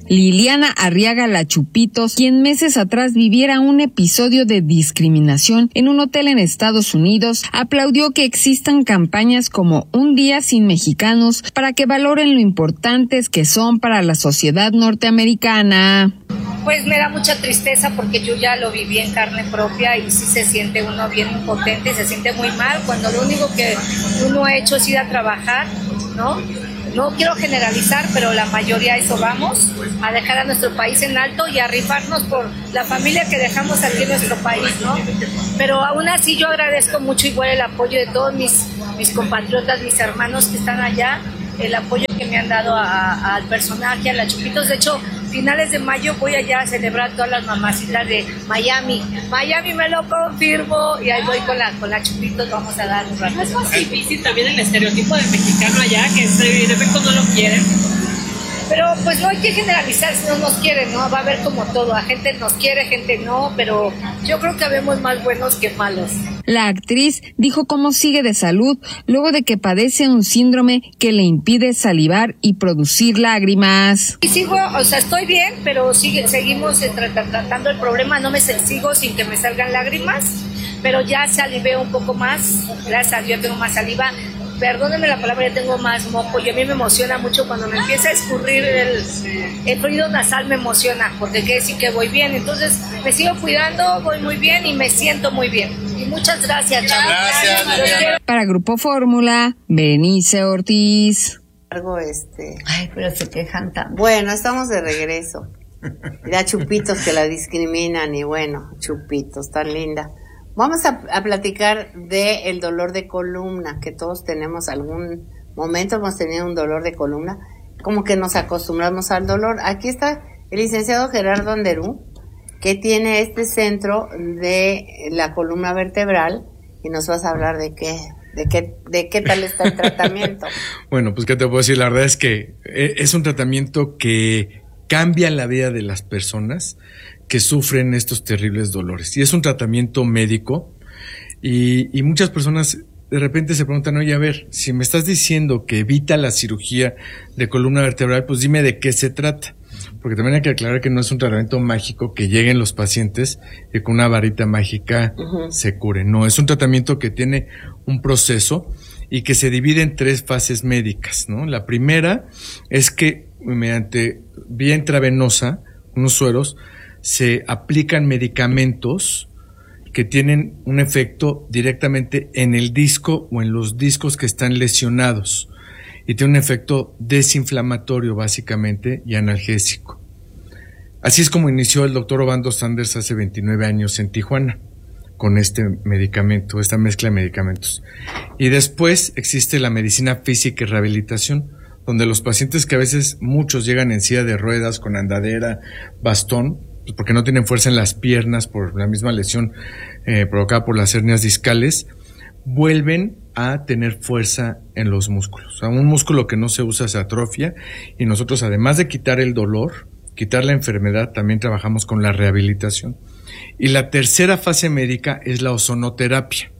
Liliana Arriaga La Chupitos, quien meses atrás viviera un episodio de discriminación en un hotel en Estados Unidos, aplaudió que existan campañas como Un Día Sin Mexicanos para que valoren lo importantes que son para la sociedad norteamericana. Pues me da mucha tristeza porque yo ya lo viví en carne propia y sí se siente uno bien impotente y se siente muy mal cuando lo único que uno ha hecho es ir a trabajar, ¿no? No quiero generalizar, pero la mayoría a eso vamos, a dejar a nuestro país en alto y a rifarnos por la familia que dejamos aquí en nuestro país, ¿no? Pero aún así yo agradezco mucho igual el apoyo de todos mis compatriotas, mis hermanos que están allá, el apoyo que me han dado al personaje, a la Chupitos. De hecho, finales de mayo voy allá a celebrar todas las mamacitas de Miami. Miami me lo confirmo y ahí voy con la Chupitos, vamos a dar un rato. ¿No es más difícil también el estereotipo del mexicano allá, que de efecto no lo quieren? Pero pues no hay que generalizar si no nos quieren, ¿no? Va a haber como todo, a gente nos quiere, gente no, pero yo creo que habemos más buenos que malos. La actriz dijo cómo sigue de salud luego de que padece un síndrome que le impide salivar y producir lágrimas. Y sigo, o sea, estoy bien, pero seguimos tratando el problema, no me sigo sin que me salgan lágrimas, pero ya se alivió un poco más, gracias a Dios tengo más saliva. Perdónenme la palabra, ya tengo más moco y a mí me emociona mucho cuando me empieza a escurrir el fluido nasal, me emociona porque quiere decir que voy bien, entonces me sigo cuidando, voy muy bien y me siento muy bien. Y muchas gracias, chavos. Gracias. Para Grupo Fórmula, Berenice Ortiz. Ay, pero se quejan tanto. Bueno, estamos de regreso. Ya Chupitos que la discriminan y bueno, Chupitos, tan linda. Vamos a platicar de el dolor de columna, que todos tenemos algún momento, hemos tenido un dolor de columna, como que nos acostumbramos al dolor. Aquí está el licenciado Gerardo Anderú, que tiene este centro de la columna vertebral, y nos vas a hablar de qué tal está el tratamiento. Bueno, pues qué te puedo decir, la verdad es que es un tratamiento que cambia la vida de las personas que sufren estos terribles dolores. Y es un tratamiento médico y muchas personas de repente se preguntan, oye, a ver, si me estás diciendo que evita la cirugía de columna vertebral, pues dime de qué se trata. Porque también hay que aclarar que no es un tratamiento mágico que lleguen los pacientes y con una varita mágica se curen. No, es un tratamiento que tiene un proceso y que se divide en 3 fases médicas, ¿no? La primera es que mediante vía intravenosa, unos sueros, se aplican medicamentos que tienen un efecto directamente en el disco o en los discos que están lesionados y tiene un efecto desinflamatorio básicamente y analgésico. Así es como inició el doctor Obando Sanders hace 29 años en Tijuana con este medicamento, esta mezcla de medicamentos. Y después existe la medicina física y rehabilitación, donde los pacientes que a veces muchos llegan en silla de ruedas, con andadera, bastón, pues porque no tienen fuerza en las piernas por la misma lesión provocada por las hernias discales, vuelven a tener fuerza en los músculos. O sea, un músculo que no se usa se atrofia y nosotros, además de quitar el dolor, quitar la enfermedad, también trabajamos con la rehabilitación. Y la tercera fase médica es la ozonoterapia.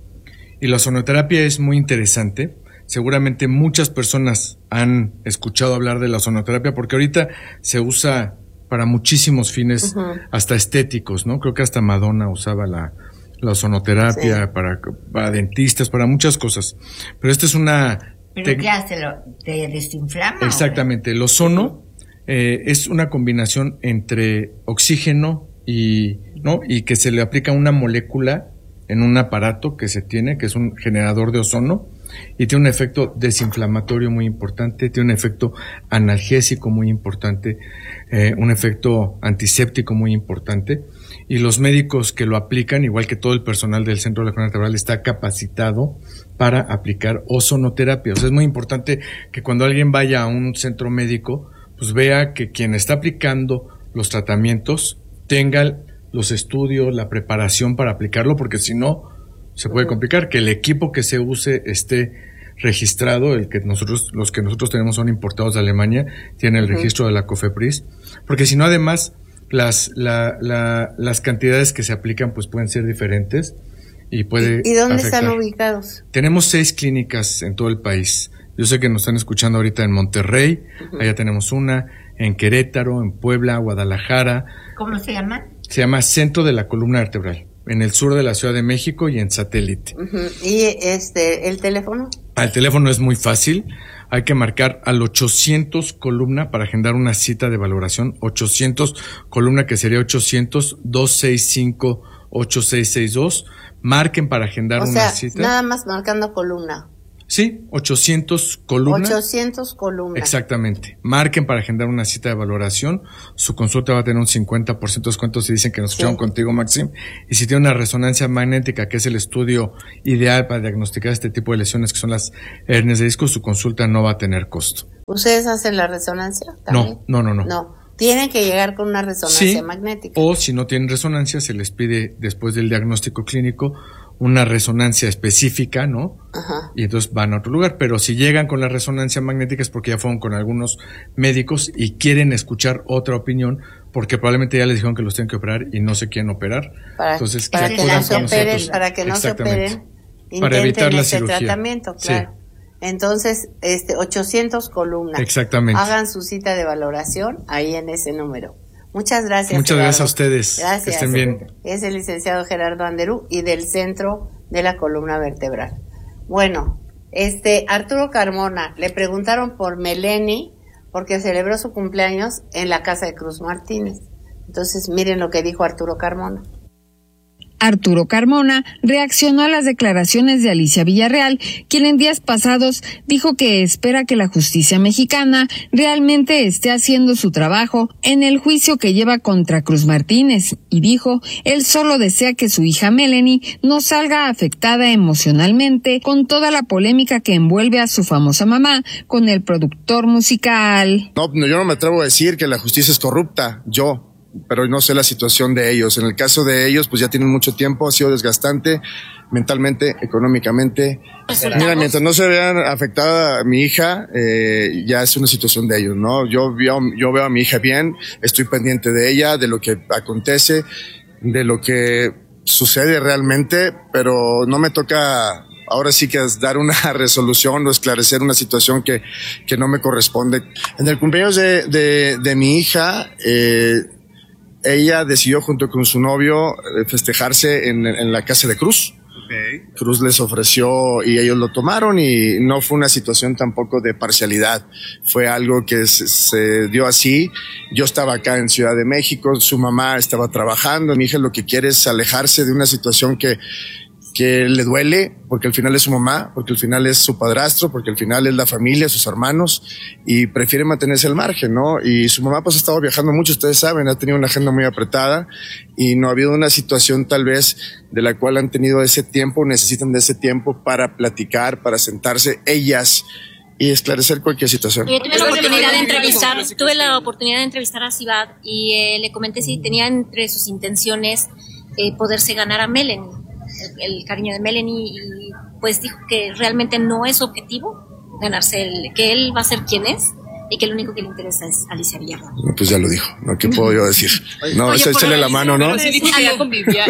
Y la ozonoterapia es muy interesante. Seguramente muchas personas han escuchado hablar de la ozonoterapia porque ahorita se usa para muchísimos fines, hasta estéticos, ¿no? Creo que hasta Madonna usaba la ozonoterapia, sí, para dentistas, para muchas cosas. Pero esta es una... ¿Pero qué hace? ¿Te desinflama? Exactamente. El ozono es una combinación entre oxígeno y que se le aplica una molécula en un aparato que se tiene, que es un generador de ozono, y tiene un efecto desinflamatorio muy importante, tiene un efecto analgésico muy importante, un efecto antiséptico muy importante, y los médicos que lo aplican, igual que todo el personal del Centro de la Columna Vertebral, está capacitado para aplicar ozonoterapia. O sea, es muy importante que cuando alguien vaya a un centro médico, pues vea que quien está aplicando los tratamientos tenga los estudios, la preparación para aplicarlo, porque si no se puede complicar, que el equipo que se use esté registrado, los que nosotros tenemos son importados de Alemania, tiene el registro de la COFEPRIS, porque si no, además las cantidades que se aplican pues pueden ser diferentes y puede ¿Y dónde afectar. están ubicados? Tenemos 6 clínicas en todo el país. Yo sé que nos están escuchando ahorita en Monterrey, allá tenemos una, en Querétaro, en Puebla, Guadalajara. ¿Cómo se llama? Se llama Centro de la Columna Vertebral, en el sur de la Ciudad de México y en Satélite. ¿Y el teléfono? El teléfono es muy fácil, hay que marcar al 800 columna para agendar una cita de valoración, 800 columna, que sería 800-265-8662, marquen para agendar una cita. Nada más marcando columna. Sí, 800 columna. 800 columna. Exactamente. Marquen para agendar una cita de valoración. Su consulta va a tener un 50% de descuento si dicen que nos escucharon contigo, Maxim. Y si tiene una resonancia magnética, que es el estudio ideal para diagnosticar este tipo de lesiones, que son las hernias de disco, su consulta no va a tener costo. ¿Ustedes hacen la resonancia también? No. No. Tienen que llegar con una resonancia magnética. O si no tienen resonancia, se les pide después del diagnóstico clínico una resonancia específica, ¿no? Ajá. Y entonces van a otro lugar. Pero si llegan con la resonancia magnética es porque ya fueron con algunos médicos y quieren escuchar otra opinión, porque probablemente ya les dijeron que los tienen que operar y no se quieren operar. Entonces, para que no se operen, para evitar la cirugía. Tratamiento, claro. Sí. Entonces, 800 columnas. Exactamente. Hagan su cita de valoración ahí en ese número. Muchas gracias. Muchas gracias a ustedes. Gracias. Que estén bien. Es el licenciado Gerardo Anderú y del Centro de la Columna Vertebral. Bueno, Arturo Carmona, le preguntaron por Meleni porque celebró su cumpleaños en la casa de Cruz Martínez. Entonces, miren lo que dijo Arturo Carmona. Arturo Carmona reaccionó a las declaraciones de Alicia Villarreal, quien en días pasados dijo que espera que la justicia mexicana realmente esté haciendo su trabajo en el juicio que lleva contra Cruz Martínez, y dijo, él solo desea que su hija Melanie no salga afectada emocionalmente con toda la polémica que envuelve a su famosa mamá con el productor musical. No, yo no me atrevo a decir que la justicia es corrupta, pero no sé la situación de ellos. En el caso de ellos, pues ya tienen mucho tiempo, ha sido desgastante mentalmente, económicamente. Mira, mientras no se vean afectada a mi hija, ya es una situación de ellos, ¿no? Yo veo a mi hija bien, estoy pendiente de ella, de lo que acontece, de lo que sucede realmente, pero no me toca ahora sí que es dar una resolución o esclarecer una situación que no me corresponde. En el cumpleaños de mi hija, ella decidió junto con su novio festejarse en la casa de Cruz. Okay. Cruz les ofreció y ellos lo tomaron, y no fue una situación tampoco de parcialidad, fue algo que se dio así. Yo estaba acá en Ciudad de México, su mamá estaba trabajando, mi hija lo que quiere es alejarse de una situación que le duele, porque al final es su mamá, porque al final es su padrastro, porque al final es la familia, sus hermanos, y prefiere mantenerse al margen, ¿no? Y su mamá pues ha estado viajando mucho, ustedes saben, ha tenido una agenda muy apretada y no ha habido una situación tal vez de la cual han tenido ese tiempo, necesitan de ese tiempo para platicar, para sentarse ellas y esclarecer cualquier situación. Tuve la oportunidad de entrevistar a Sivad y le comenté si tenía entre sus intenciones poderse ganar a Melanie, el cariño de Melanie, y pues dijo que realmente no es su objetivo ganarse que él va a ser quien es y que lo único que le interesa es Alicia Villarreal. Pues ya lo dijo, ¿no? ¿Qué puedo yo decir? No, échale la mano, ¿no? Sí, dijo que ya convivía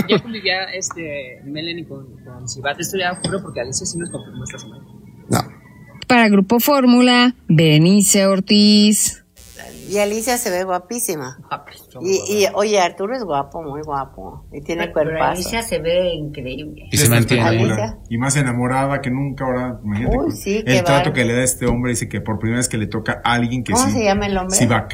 Melanie con Sivat. Esto ya ocurrió porque Alicia sí nos confirmó esta semana. No. Para Grupo Fórmula, Benice Ortiz. Y Alicia se ve guapísima. Y oye, Arturo es guapo, muy guapo. Y tiene cuerpazo. Alicia se ve increíble. Y se mantiene. Y más enamorada que nunca ahora. Imagínate. Uy, sí, el trato que le da este hombre, dice que por primera vez que le toca a alguien que ¿Cómo se llama el hombre? Sivad.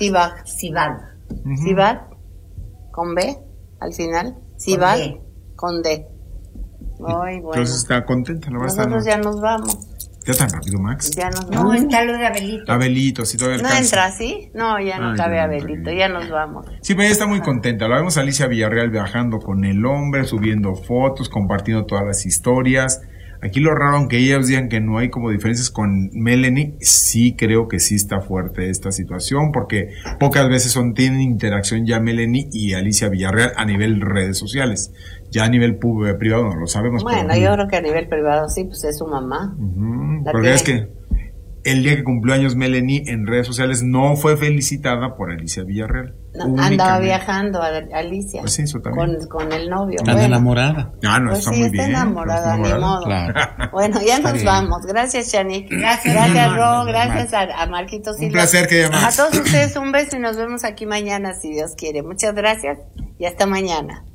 Sivad. ¿Con B al final? Sivad con D. Ay, bueno. Entonces está contenta, la verdad. Nosotros ya nos vamos. ¿Ya tan rápido, Max? Ya nos vamos. No, está lo de Abelito. Abelito, sí, todavía alcanza. ¿No entra así? No, ya no cabe Abelito, ya nos vamos. Sí, pero ella está muy contenta. La vemos a Alicia Villarreal viajando con el hombre, subiendo fotos, compartiendo todas las historias. Aquí lo raro, aunque ellos digan que no hay como diferencias con Melanie, sí creo que sí está fuerte esta situación, porque pocas veces tienen interacción ya Melanie y Alicia Villarreal a nivel redes sociales. Ya a nivel privado no lo sabemos. Bueno, yo creo que a nivel privado sí, pues es su mamá. Porque es que el día que cumplió años Melanie en redes sociales no fue felicitada por Alicia Villarreal. andaba viajando Alicia. Pues sí, eso también. Con el novio. Está enamorada. No, pues está sí, muy está bien. enamorada, ni modo. Claro. Bueno, ya Está nos bien. vamos. Gracias, Chanik. Gracias, Ro. Gracias a Marquito Silva. Un placer que llamas. A todos ustedes un beso y nos vemos aquí mañana, si Dios quiere. Muchas gracias y hasta mañana.